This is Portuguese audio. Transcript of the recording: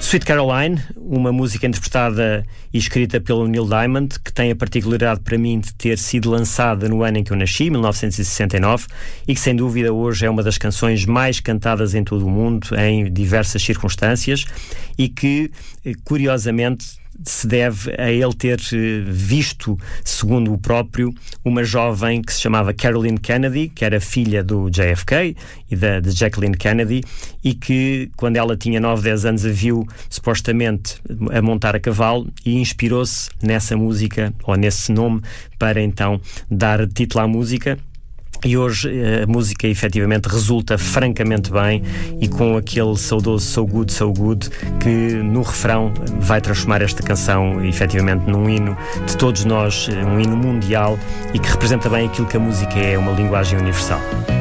Sweet Caroline, uma música interpretada e escrita pelo Neil Diamond, que tem a particularidade para mim de ter sido lançada no ano em que eu nasci, 1969, e que sem dúvida hoje é uma das canções mais cantadas em todo o mundo, em diversas circunstâncias, e que, curiosamente, se deve a ele ter visto, segundo o próprio, uma jovem que se chamava Caroline Kennedy, que era filha do JFK e de Jacqueline Kennedy, e que, quando ela tinha 9, 10 anos, a viu supostamente a montar a cavalo e inspirou-se nessa música, ou nesse nome, para então dar título à música. E hoje a música efetivamente resulta francamente bem, e com aquele saudoso So Good, que no refrão vai transformar esta canção efetivamente num hino de todos nós, um hino mundial, e que representa bem aquilo que a música é, uma linguagem universal.